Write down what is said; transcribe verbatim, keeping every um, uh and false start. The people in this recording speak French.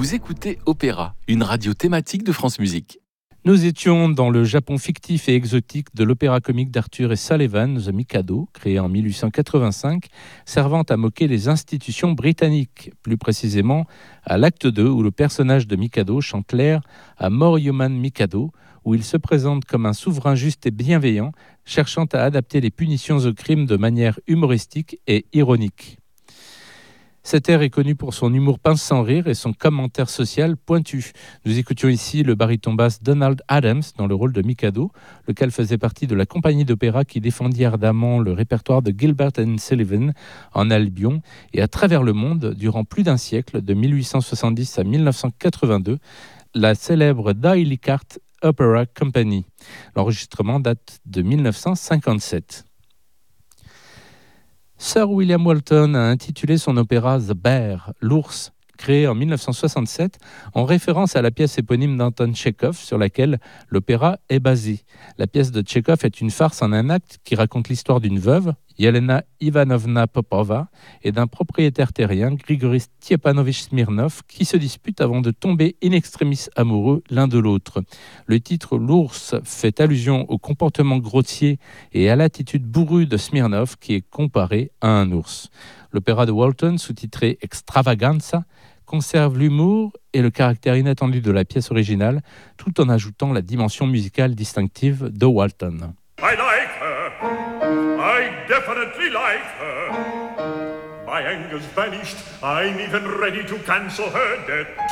Vous écoutez Opéra, une radio thématique de France Musique. Nous étions dans le Japon fictif et exotique de l'opéra comique d'Arthur et Sullivan, The Mikado, créé en mille huit cent quatre-vingt-cinq, servant à moquer les institutions britanniques, plus précisément à l'acte deux où le personnage de Mikado chante l'air à Moriyuman Mikado, où il se présente comme un souverain juste et bienveillant, cherchant à adapter les punitions aux crimes de manière humoristique et ironique. Cet air est connu pour son humour pince sans rire et son commentaire social pointu. Nous écoutions ici le baryton basse Donald Adams dans le rôle de Mikado, lequel faisait partie de la compagnie d'opéra qui défendit ardemment le répertoire de Gilbert and Sullivan en Albion et à travers le monde durant plus d'un siècle, de mille huit cent soixante-dix à mille neuf cent quatre-vingt-deux, la célèbre D'Oyly Carte Opera Company. L'enregistrement date de mille neuf cent cinquante-sept. Sir William Walton a intitulé son opéra The Bear, l'ours, créé en mille neuf cent soixante-sept, en référence à la pièce éponyme d'Anton Tchekhov sur laquelle l'opéra est basé. La pièce de Tchekhov est une farce en un acte qui raconte l'histoire d'une veuve, Yelena Ivanovna Popova, et d'un propriétaire terrien, Grigory Stepanovich Smirnov, qui se disputent avant de tomber in extremis amoureux l'un de l'autre. Le titre L'ours fait allusion au comportement grossier et à l'attitude bourrue de Smirnov qui est comparé à un ours. L'opéra de Walton, sous-titré Extravaganza, conserve l'humour et le caractère inattendu de la pièce originale, tout en ajoutant la dimension musicale distinctive de Walton. I like her. I definitely like her. My anger's vanished. I'm even ready to cancel her debt.